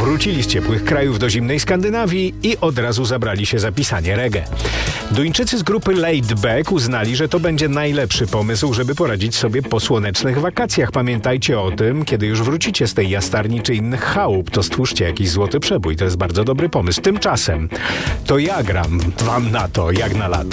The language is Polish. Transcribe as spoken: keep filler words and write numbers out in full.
Wrócili z ciepłych krajów do zimnej Skandynawii i od razu zabrali się za pisanie reggae. Duńczycy z grupy Laid Back uznali, że to będzie najlepszy pomysł, żeby poradzić sobie po słonecznych wakacjach. Pamiętajcie o tym, kiedy już wrócicie z tej jastarni czy innych chałup, to stwórzcie jakiś złoty przebój. To jest bardzo dobry pomysł. Tymczasem to ja gram wam na to, jak na lato.